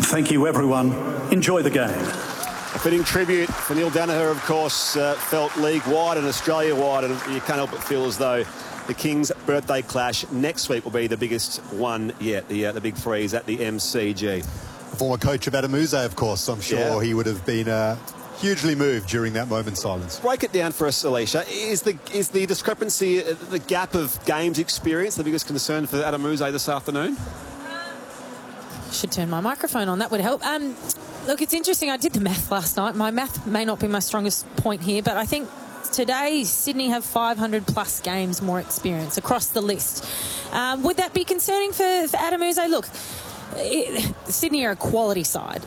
Thank you, everyone. Enjoy the game. A fitting tribute for Neil Danaher, of course, felt league-wide and Australia-wide, and you can't help but feel as though the Kings' birthday clash next week will be the biggest one yet, the big freeze at the MCG. Former coach of Adamuzay, of course. I'm sure he would have been hugely moved during that moment's silence. Break it down for us, Alicia. Is the discrepancy, the gap of games experience, the biggest concern for Adamuzay this afternoon? Should turn my microphone on. That would help. Look, it's interesting. I did the math last night. My math may not be my strongest point here, but I think today Sydney have 500-plus games more experience across the list. Would that be concerning for Adamuzay? Look, Sydney are a quality side.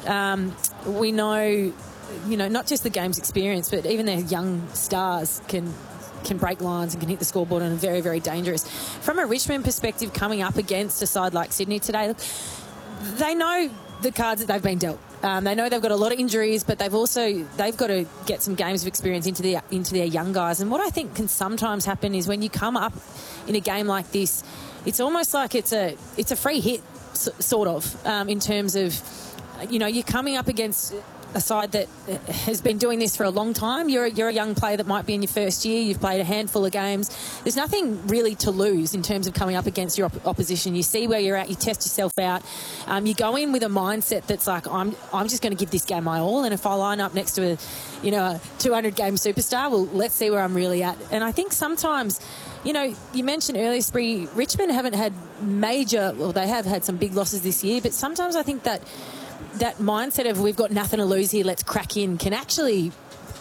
We know, not just the game's experience, but even their young stars can break lines and can hit the scoreboard and are very, very dangerous. From a Richmond perspective, coming up against a side like Sydney today, look, they know the cards that they've been dealt. They know they've got a lot of injuries, but they've got to get some games of experience into their young guys. And what I think can sometimes happen is when you come up in a game like this, it's almost like it's a free hit, sort of, in terms of, you're coming up against a side that has been doing this for a long time. You're a young player that might be in your first year. You've played a handful of games. There's nothing really to lose in terms of coming up against your opposition. You see where you're at. You test yourself out. You go in with a mindset that's like, I'm just going to give this game my all. And if I line up next to a 200-game superstar, well, let's see where I'm really at. And I think sometimes, you mentioned earlier, Spree, Richmond haven't had they have had some big losses this year, but sometimes I think that mindset of we've got nothing to lose here, let's crack in, can actually,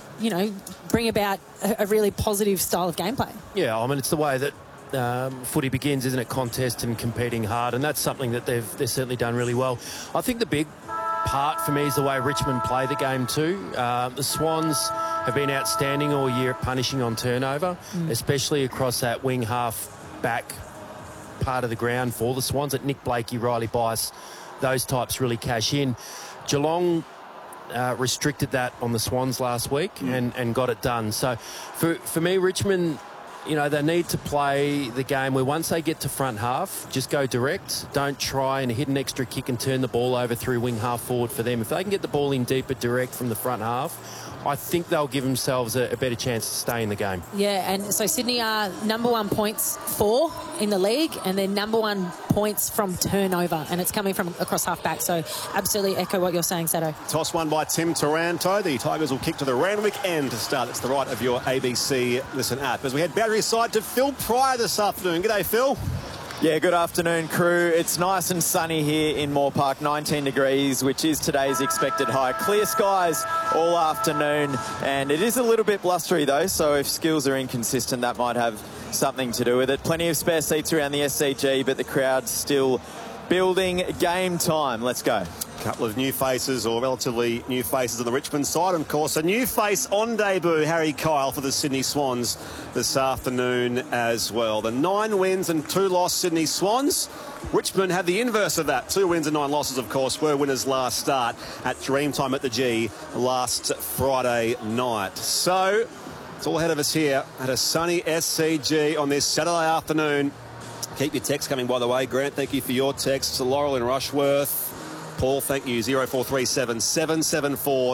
bring about a really positive style of gameplay. Yeah, I mean, it's the way that footy begins, isn't it? Contest and competing hard, and that's something that they've certainly done really well. I think the big part for me is the way Richmond play the game too. The Swans have been outstanding all year at punishing on turnover, especially across that wing half back part of the ground for the Swans. At Nick Blakey, Riley Bice, those types really cash in. Geelong restricted that on the Swans last week and got it done. So for me, Richmond, they need to play the game where once they get to front half, just go direct. Don't try and hit an extra kick and turn the ball over through wing half forward for them. If they can get the ball in deeper direct from the front half, I think they'll give themselves a better chance to stay in the game. Yeah, and so Sydney are number one points for in the league, and they're number one points from turnover, and it's coming from across half-back. So absolutely echo what you're saying, Sato. Toss won by Tim Taranto. The Tigers will kick to the Randwick end to start. It's the right of your ABC Listen app. As we head boundary side to Phil Pryor this afternoon. G'day, Phil. Yeah, good afternoon, crew. It's nice and sunny here in Moore Park, 19 degrees, which is today's expected high. Clear skies all afternoon, and it is a little bit blustery, though, so if skills are inconsistent, that might have something to do with it. Plenty of spare seats around the SCG, but the crowd's still building. Game time. Let's go. A couple of new faces, or relatively new faces on the Richmond side. And of course, a new face on debut, Harry Kyle, for the Sydney Swans this afternoon as well. The 9 wins and 2 loss Sydney Swans. Richmond had the inverse of that. 2 wins and 9 losses, of course, were winners last start at Dreamtime at the G last Friday night. So it's all ahead of us here at a sunny SCG on this Saturday afternoon. Keep your text coming, by the way. Grant, thank you for your text. Laurel in Rushworth. Paul, thank you. 0437 774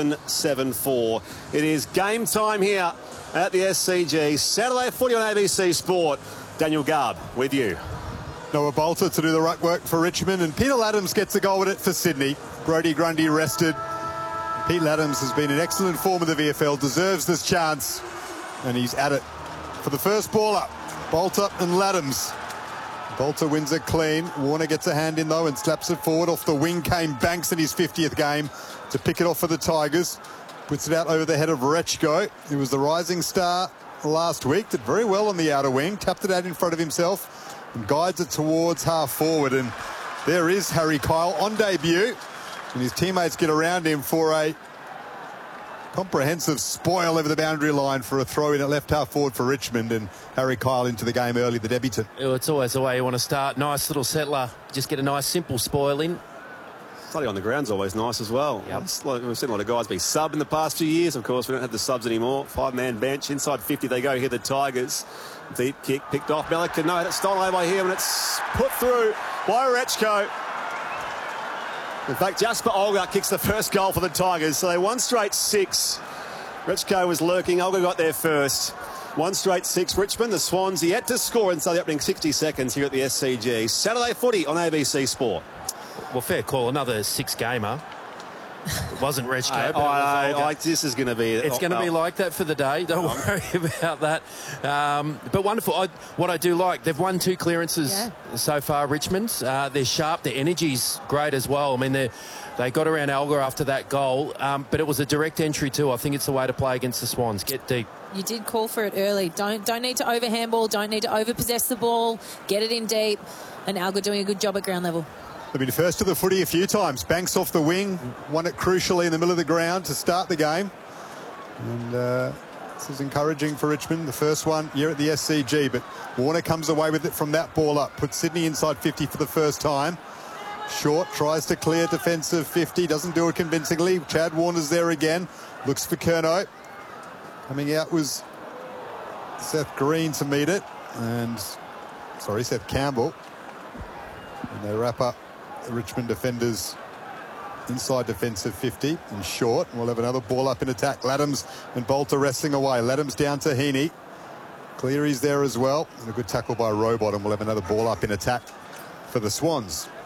774. It is game time here at the SCG. Saturday footy on ABC Sport. Daniel Garb with you. Noah Bolter to do the ruck work for Richmond, and Peter Adams gets a goal with it for Sydney. Brodie Grundy rested. Pete Adams has been in excellent form of the VFL, deserves this chance, and he's at it for the first ball up. Bolter and Laddams. Bolter wins it clean. Warner gets a hand in, though, and slaps it forward. Off the wing came Banks in his 50th game to pick it off for the Tigers. Puts it out over the head of Rechko, who was the rising star last week. Did very well on the outer wing. Tapped it out in front of himself and guides it towards half forward. And there is Harry Kyle on debut. And his teammates get around him for a comprehensive spoil over the boundary line for a throw in at left half forward for Richmond, and Harry Kyle into the game early, the debutant. It's always the way you want to start. Nice little settler. Just get a nice simple spoil in. Study on the ground's always nice as well. Yep. We've seen a lot of guys be sub in the past few years. Of course, we don't have the subs anymore. 5-man bench. Inside 50 they go here, the Tigers. Deep kick picked off. Melika, no, it's stolen away by him, and it's put through by Rechko. In fact, Jasper Olga kicks the first goal for the Tigers, so they won straight 6. Rechko was lurking. Olga got there first. 1 straight 6. Richmond, the Swans, yet to score inside the opening 60 seconds here at the SCG. Saturday footy on ABC Sport. Well, fair call. Another 6-gamer. It wasn't Rechko, but this is going to be... It's going to be like that for the day. Don't worry about that. But wonderful. What I do like, they've won 2 clearances so far, Richmond. They're sharp. Their energy's great as well. I mean, they got around Alga after that goal, but it was a direct entry too. I think it's the way to play against the Swans. Get deep. You did call for it early. Don't need to overhandball. Don't need to overpossess the ball. Get it in deep. And Alga doing a good job at ground level. They've been first to the footy a few times. Banks off the wing, won it crucially in the middle of the ground to start the game. And this is encouraging for Richmond. The first one here at the SCG, but Warner comes away with it from that ball up. Puts Sydney inside 50 for the first time. Short tries to clear defensive 50, doesn't do it convincingly. Chad Warner's there again. Looks for Curnow. Coming out was Seth Green to meet it. And, sorry, Seth Campbell. And they wrap up the Richmond defenders inside defensive 50 and short. We'll have another ball up in attack. Laddams and Bolter wrestling away. Laddams down to Heaney. Cleary's there as well. And a good tackle by Robot, and we'll have another ball up in attack for the Swans.